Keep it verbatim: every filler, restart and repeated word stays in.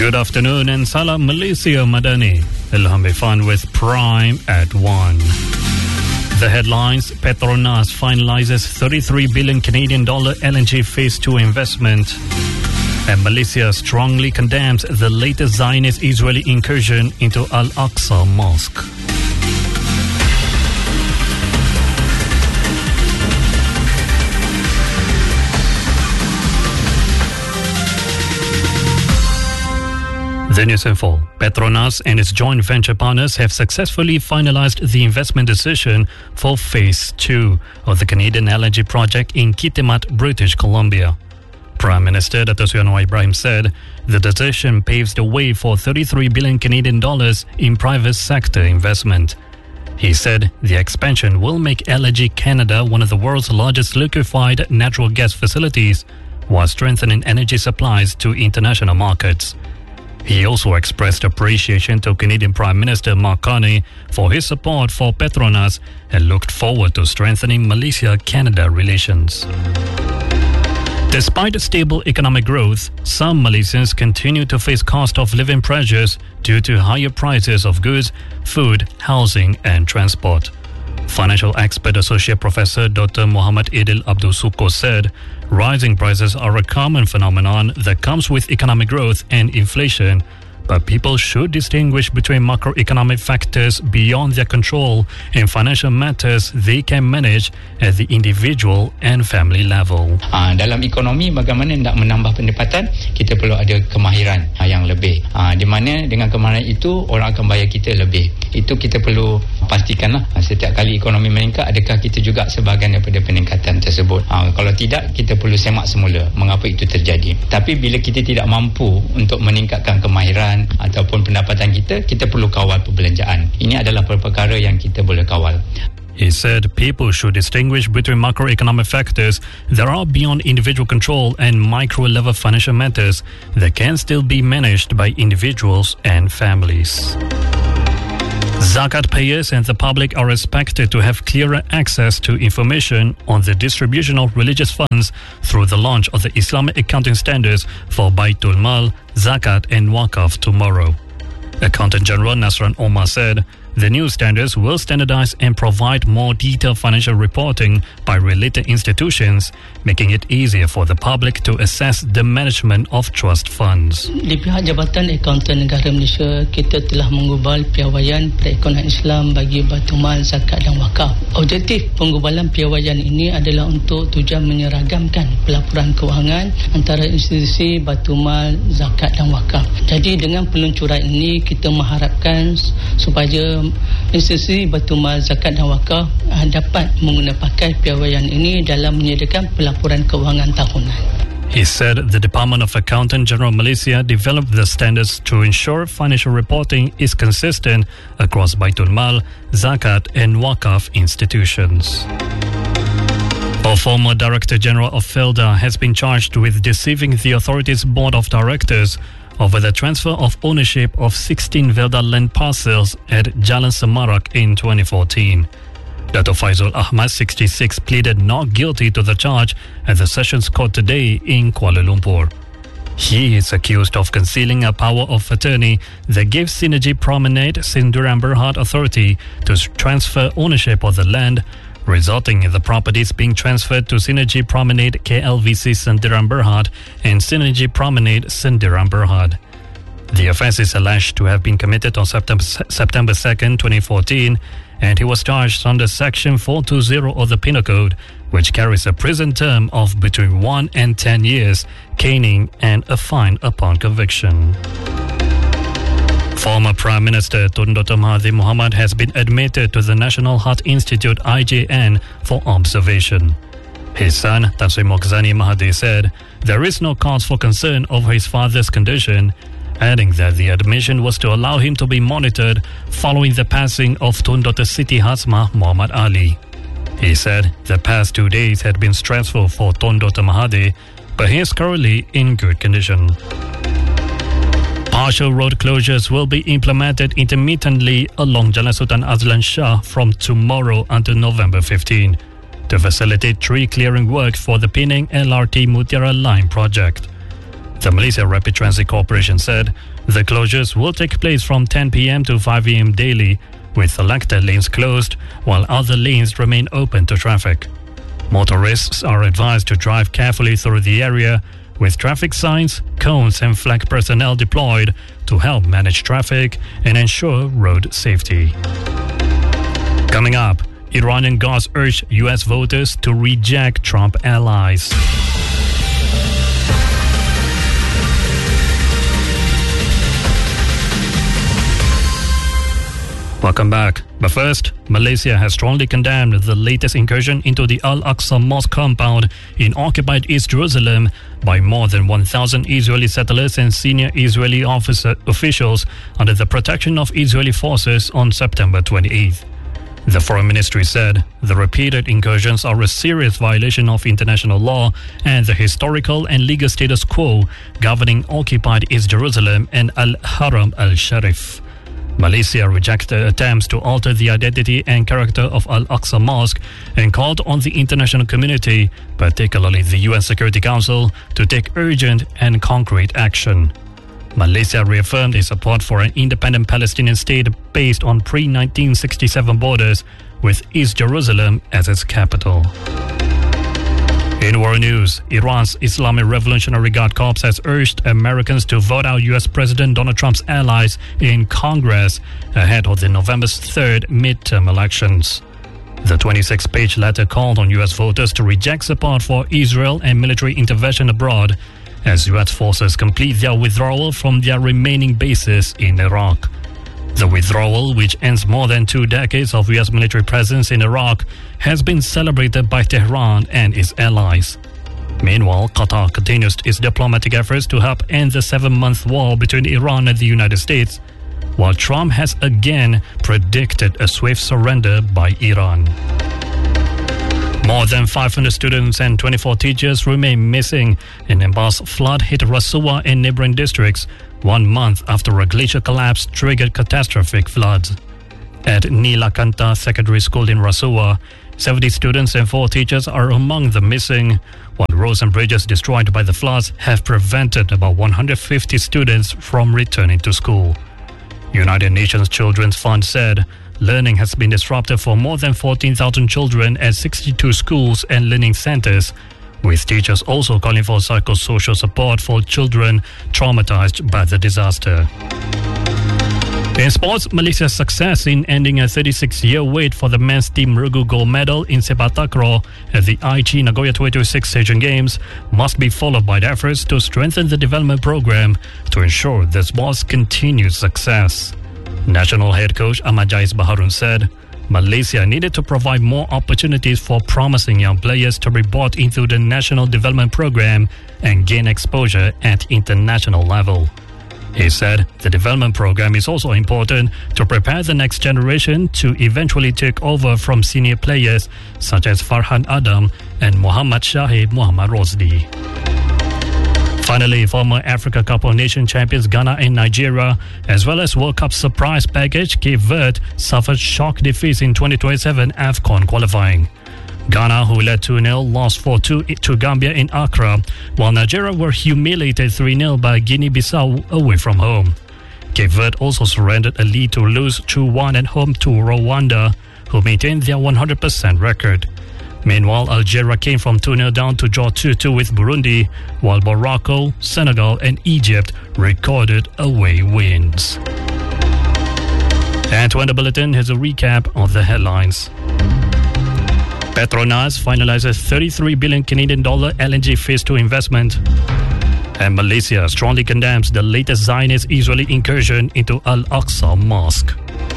Good afternoon and salam Malaysia Madani. Ilham Bifan with Prime at one. The headlines: Petronas finalizes thirty-three billion Canadian dollar L N G Phase two investment. And Malaysia strongly condemns the latest Zionist Israeli incursion into Al-Aqsa Mosque. The news info. Petronas and its joint venture partners have successfully finalized the investment decision for Phase two of the Canadian L N G project in Kitimat, British Columbia. Prime Minister Dato' Sri Anwar Ibrahim said the decision paves the way for thirty-three billion Canadian dollars in private sector investment. He said the expansion will make L N G Canada one of the world's largest liquefied natural gas facilities, while strengthening energy supplies to international markets. He also expressed appreciation to Canadian Prime Minister Mark Carney for his support for Petronas and looked forward to strengthening Malaysia-Canada relations. Despite stable economic growth, some Malaysians continue to face cost of living pressures due to higher prices of goods, food, housing and transport. Financial expert Associate Professor Doctor Muhammad Idil Abdul Suko said rising prices are a common phenomenon that comes with economic growth and inflation, but people should distinguish between macroeconomic factors beyond their control and financial matters they can manage at the individual and family level. Uh, dalam ekonomi, bagaimana nak menambah pendapatan, kita perlu ada kemahiran uh, yang lebih. Uh, di mana dengan kemahiran itu, orang akan bayar kita lebih. Itu kita perlu pastikanlah uh, setiap kali ekonomi meningkat, adakah kita juga sebahagian daripada peningkatan tersebut. Uh, kalau tidak, kita perlu semak semula mengapa itu terjadi. Tapi bila kita tidak mampu untuk meningkatkan kemahiran ataupun pendapatan kita, kita perlu kawal perbelanjaan. Ini adalah perkara yang kita boleh kawal. He said people should distinguish between macroeconomic factors that are beyond individual control and micro-level financial matters that can still be managed by individuals and families. Zakat payers and the public are expected to have clearer access to information on the distribution of religious funds through the launch of the Islamic accounting standards for Baitul Mal, Zakat and Waqaf tomorrow. Accountant General Nasran Omar said the new standards will standardize and provide more detailed financial reporting by related institutions, making it easier for the public to assess the management of trust funds. Di pihak Jabatan Akauntan Negara Malaysia, kita telah mengubal piawaian perekonomian Islam bagi Baitul Mal, Zakat dan Wakaf. Objektif pengubalan piawaian ini adalah untuk tujuan menyeragamkan pelaporan kewangan antara institusi Baitul Mal, Zakat dan Wakaf. Jadi dengan peluncuran ini, kita mengharapkan supaya institusi Baitul Mal, Zakat dan Wakaf uh, dapat menggunakan pakai piawaian ini dalam menyediakan pelaporan kewangan tahunan. He said the Department of Accountant General Malaysia developed the standards to ensure financial reporting is consistent across Baitul Mal, Zakat and Wakaf institutions. A former Director General of Felda has been charged with deceiving the authority's board of directors over the transfer of ownership of sixteen Felda land parcels at Jalan Semarak in twenty fourteen. Dato' Faizul Ahmad, sixty-six, pleaded not guilty to the charge at the Sessions Court today in Kuala Lumpur. He is accused of concealing a power of attorney that gave Synergy Promenade Sendirian Berhad Authority to transfer ownership of the land, resulting in the properties being transferred to Synergy Promenade K L V C Sendirian Berhad and Synergy Promenade Sendirian Berhad. The offence is alleged to have been committed on September second, twenty fourteen, and he was charged under Section four twenty of the Penal Code, which carries a prison term of between one and ten years, caning and a fine upon conviction. Former Prime Minister Tun Doctor Mahathir Mohamad has been admitted to the National Heart Institute I J N for observation. His son, Tan Sri Mokhzani Mahathir, said there is no cause for concern over his father's condition, adding that the admission was to allow him to be monitored following the passing of Tun Doctor Siti Hasmah Muhammad Ali. He said the past two days had been stressful for Tun Doctor Mahathir, but he is currently in good condition. Partial road closures will be implemented intermittently along Jalan Sultan Azlan Shah from tomorrow until November fifteenth to facilitate tree clearing work for the Penang L R T Mutiara Line project. The Malaysia Rapid Transit Corporation said the closures will take place from ten p.m. to five a.m. daily, with selected lanes closed while other lanes remain open to traffic. Motorists are advised to drive carefully through the area, with traffic signs, cones and flag personnel deployed to help manage traffic and ensure road safety. Coming up, Iranian guards urge U S voters to reject Trump allies. Welcome back. But first, Malaysia has strongly condemned the latest incursion into the Al-Aqsa Mosque compound in occupied East Jerusalem by more than one thousand Israeli settlers and senior Israeli officer, officials under the protection of Israeli forces on September twenty-eighth. The Foreign Ministry said the repeated incursions are a serious violation of international law and the historical and legal status quo governing occupied East Jerusalem and Al-Haram al-Sharif. Malaysia rejected attempts to alter the identity and character of Al-Aqsa Mosque and called on the international community, particularly the U N Security Council, to take urgent and concrete action. Malaysia reaffirmed its support for an independent Palestinian state based on pre nineteen sixty-seven borders, with East Jerusalem as its capital. In world news, Iran's Islamic Revolutionary Guard Corps has urged Americans to vote out U S President Donald Trump's allies in Congress ahead of the November third midterm elections. The twenty-six page letter called on U S voters to reject support for Israel and military intervention abroad as U S forces complete their withdrawal from their remaining bases in Iraq. The withdrawal, which ends more than two decades of U S military presence in Iraq, has been celebrated by Tehran and its allies. Meanwhile, Qatar continues its diplomatic efforts to help end the seven-month war between Iran and the United States, while Trump has again predicted a swift surrender by Iran. More than five hundred students and twenty-four teachers remain missing in Embas flood hit Rasuwa and neighboring districts one month after a glacier collapse triggered catastrophic floods. At Nilakanta Secondary School in Rasuwa, seventy students and four teachers are among the missing, while roads and bridges destroyed by the floods have prevented about one hundred fifty students from returning to school. United Nations Children's Fund said learning has been disrupted for more than fourteen thousand children at sixty-two schools and learning centers, with teachers also calling for psychosocial support for children traumatized by the disaster. In sports, Malaysia's success in ending a thirty-six year wait for the men's team Regu gold medal in sepak takraw at the Aichi Nagoya twenty twenty-six Asian Games must be followed by the efforts to strengthen the development program to ensure the sport's continued success. National head coach Ahmad Jais Baharun said Malaysia needed to provide more opportunities for promising young players to be brought into the national development program and gain exposure at international level. He said the development program is also important to prepare the next generation to eventually take over from senior players such as Farhan Adam and Muhammad Shahid Muhammad Rosdi. Finally, former Africa Cup of Nations champions Ghana and Nigeria, as well as World Cup surprise package Cape Verde, suffered shock defeats in twenty twenty-seven AFCON qualifying. Ghana, who led two nil, lost four two to Gambia in Accra, while Nigeria were humiliated three nil by Guinea-Bissau away from home. Cape Verde also surrendered a lead to lose two one at home to Rwanda, who maintained their one hundred percent record. Meanwhile, Algeria came from two nil down to draw two two with Burundi, while Morocco, Senegal and Egypt recorded away wins. And to end the bulletin, here's a recap of the headlines. Petronas finalizes thirty-three billion Canadian dollar L N G phase two investment. And Malaysia strongly condemns the latest Zionist Israeli incursion into Al-Aqsa Mosque.